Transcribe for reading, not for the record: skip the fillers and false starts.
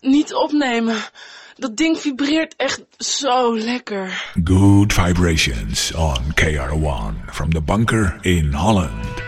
niet opnemen. Dat ding vibreert echt zo lekker. Good vibrations on KRO1 from the bunker in Holland.